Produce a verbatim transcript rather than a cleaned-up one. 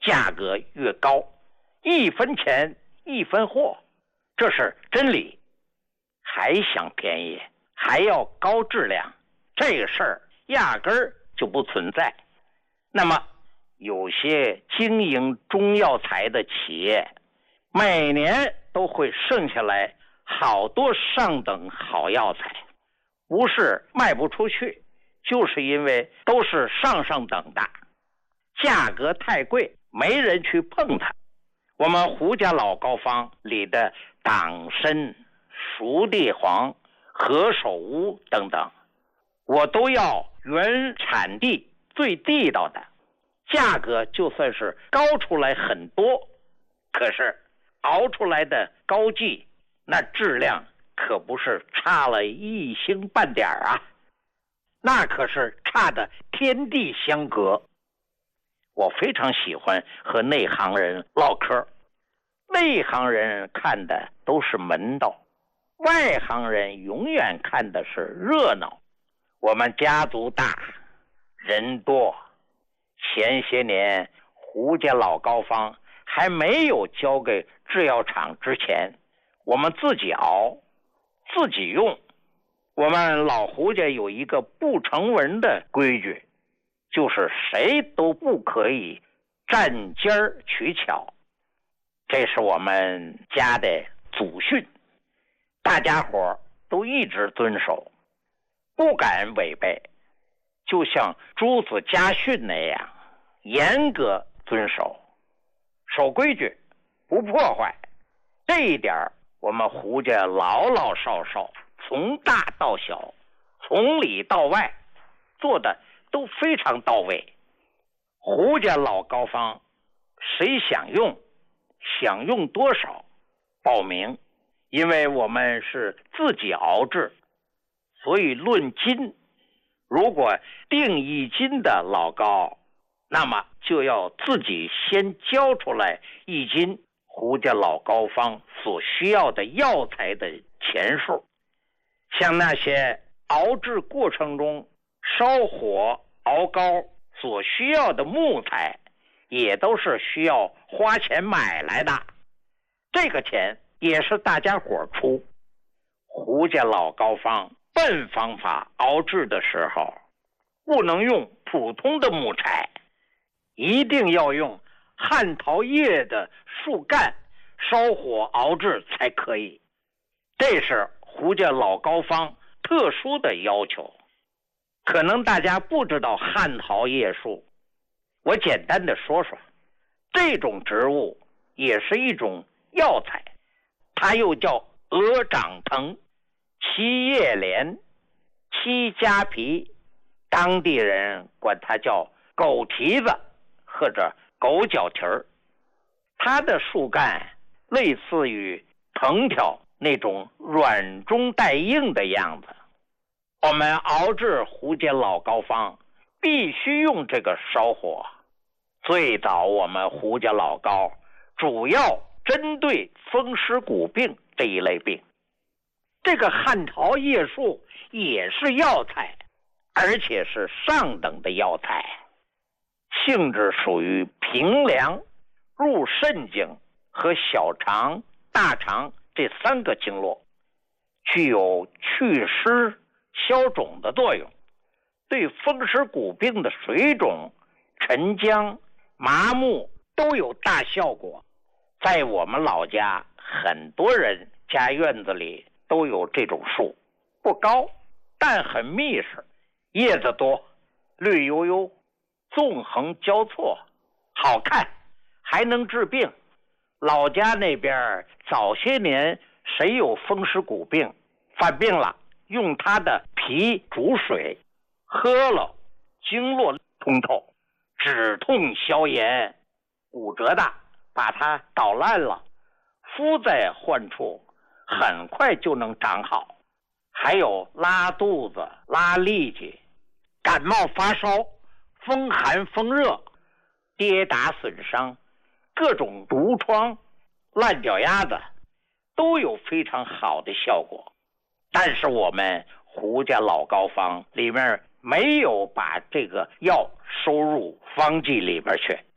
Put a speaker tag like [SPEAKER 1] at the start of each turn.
[SPEAKER 1] 价格越高，一分钱一分货，这是真理。还想便宜，还要高质量，这个事儿压根儿就不存在。那么有些经营中药材的企业，每年都会剩下来好多上等好药材，不是卖不出去，就是因为都是上上等的，价格太贵，没人去碰它。我们胡家老膏方里的党参、熟地黄、何首乌等等，我都要原产地最地道的，价格就算是高出来很多，可是熬出来的膏剂那质量可不是差了一星半点啊，那可是差的天地相隔。我非常喜欢和内行人唠嗑，内行人看的都是门道，外行人永远看的是热闹。我们家族大，人多，前些年胡家老膏方还没有交给制药厂之前，我们自己熬自己用。我们老胡家有一个不成文的规矩，就是谁都不可以占尖儿取巧，这是我们家的祖训，大家伙都一直遵守，不敢违背，就像朱子家训那样严格遵守，守规矩不破坏。这一点我们胡家老老少少从大到小，从里到外做的都非常到位。胡家老膏方谁想用想用多少报名，因为我们是自己熬制，所以论斤，如果定一斤的老膏，那么就要自己先交出来一斤胡家老膏方所需要的药材的钱数。像那些熬制过程中烧火熬膏所需要的木材，也都是需要花钱买来的，这个钱也是大家伙出。胡家老膏方笨方法熬制的时候，不能用普通的木材，一定要用汉桃叶的树干烧火熬制才可以，这是胡家老膏方特殊的要求。可能大家不知道汉桃叶树，我简单的说说，这种植物也是一种药材，它又叫鹅掌藤、七叶莲、七家皮，当地人管它叫狗蹄子或者狗脚蹄儿。它的树干类似于藤条那种软中带硬的样子。我们熬制胡家老膏方必须用这个烧火。最早我们胡家老膏主要针对风湿骨病这一类病，这个汉桃叶树也是药材，而且是上等的药材，性质属于平凉，入肾经和小肠、大肠这三个经络，具有祛湿消肿的作用，对风湿骨病的水肿、沉僵、麻木都有大效果。在我们老家，很多人家院子里都有这种树，不高，但很密实，叶子多，绿油油，纵横交错，好看，还能治病。老家那边早些年谁有风湿骨病犯病了，用它的皮煮水喝了，经络通透，止痛消炎，骨折的把它捣烂了，敷在患处，很快就能长好。还有拉肚子、拉痢疾、感冒发烧、风寒风热、跌打损伤、各种毒疮、烂脚丫子，都有非常好的效果。但是我们胡家老膏方里面没有把这个药收入方剂里边去。